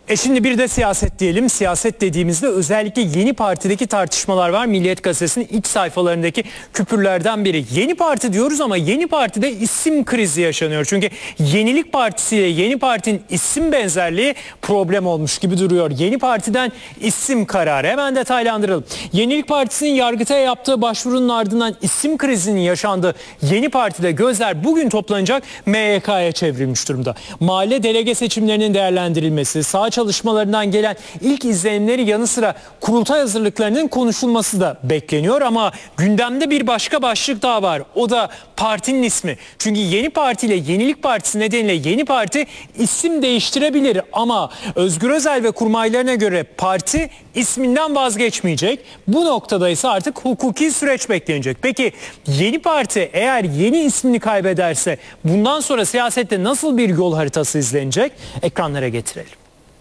Şimdi bir de siyaset diyelim. Siyaset dediğimizde özellikle Yeni Parti'deki tartışmalar var. Milliyet Gazetesi'nin iç sayfalarındaki küpürlerden biri. Yeni Parti diyoruz ama Yeni Parti'de isim krizi yaşanıyor. Çünkü Yenilik Partisi ile Yeni Parti'nin isim benzerliği problem olmuş gibi duruyor. Yeni Parti'den isim kararı. Hemen detaylandıralım. Yenilik Partisi'nin Yargıtay'a yaptığı başvurunun ardından isim krizinin yaşandığı Yeni Parti'de gözler bugün toplanacak MYK'ya çevrilmiş durumda. Mahalle delege seçimlerinin değerlendirilmesi, sağ çalışmalarından gelen ilk izlenimleri yanı sıra kurultay hazırlıklarının konuşulması da bekleniyor ama gündemde bir başka başlık daha var. O da partinin ismi. Çünkü Yeni Parti ile Yenilik Partisi nedeniyle Yeni Parti isim değiştirebilir ama Özgür Özel ve kurmaylarına göre parti isminden vazgeçmeyecek. Bu noktada ise artık hukuki süreç beklenecek. Peki Yeni Parti eğer yeni ismini kaybederse bundan sonra siyasette nasıl bir yol haritası izlenecek? Ekranlara getirelim.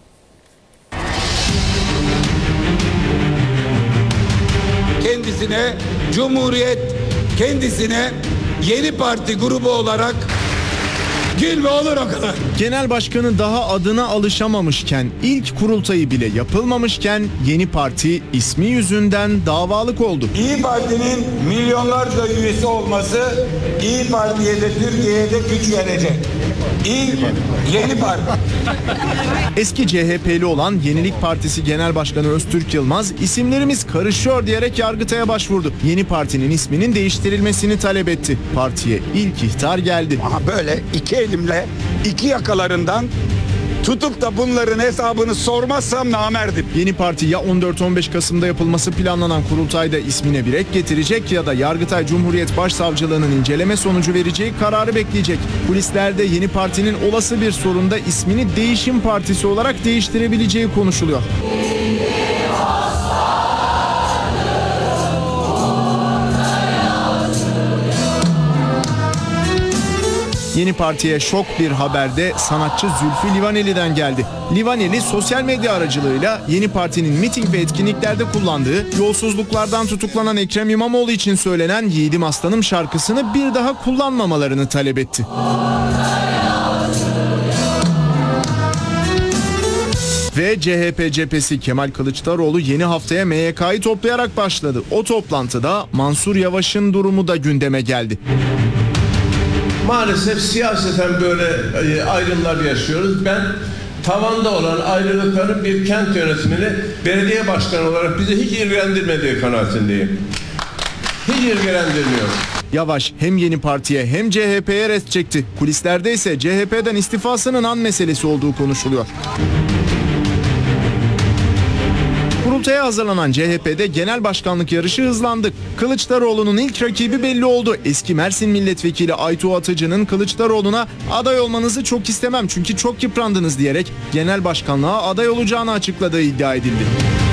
Kendisine Cumhuriyet, kendisine Yeni Parti grubu olarak gülme olur o kadar. Genel başkanı daha adına alışamamışken, ilk kurultayı bile yapılmamışken Yeni Parti ismi yüzünden davalık oldu. İyi Parti'nin milyonlarca üyesi olması İyi Parti'ye de Türkiye'ye de güç verecek. Yeni Parti. Eski CHP'li olan Yenilik Partisi Genel Başkanı Öztürk Yılmaz isimlerimiz karışıyor diyerek Yargıtay'a başvurdu. Yeni Parti'nin isminin değiştirilmesini talep etti. Partiye ilk ihtar geldi. Ama böyle iki elimle iki yakalarından tutup da bunların hesabını sormazsam namerdim. Yeni Parti ya 14-15 Kasım'da yapılması planlanan kurultayda ismine bir ek getirecek ya da Yargıtay Cumhuriyet Başsavcılığı'nın inceleme sonucu vereceği kararı bekleyecek. Kulislerde Yeni Parti'nin olası bir sorunda ismini Değişim Partisi olarak değiştirebileceği konuşuluyor. Yeni Parti'ye şok bir haber de sanatçı Zülfü Livaneli'den geldi. Livaneli sosyal medya aracılığıyla Yeni Parti'nin miting ve etkinliklerde kullandığı yolsuzluklardan tutuklanan Ekrem İmamoğlu için söylenen Yiğidim Aslanım şarkısını bir daha kullanmamalarını talep etti. Ve CHP cephesi Kemal Kılıçdaroğlu yeni haftaya MYK'yı toplayarak başladı. O toplantıda Mansur Yavaş'ın durumu da gündeme geldi. Maalesef siyaseten böyle ayrımlar yaşıyoruz. Ben tavanda olan ayrılıkların bir kent yönetimini belediye başkanı olarak bizi hiç ilgilendirmediği kanaatindeyim. Hiç ilgilendirmiyor. Yavaş hem Yeni Parti'ye hem CHP'ye rest çekti. Kulislerde ise CHP'den istifasının an meselesi olduğu konuşuluyor. Kurultaya hazırlanan CHP'de genel başkanlık yarışı hızlandı. Kılıçdaroğlu'nun ilk rakibi belli oldu. Eski Mersin Milletvekili Aytuğ Atıcı'nın Kılıçdaroğlu'na aday olmanızı çok istemem çünkü çok yıprandınız diyerek genel başkanlığa aday olacağını açıkladığı iddia edildi.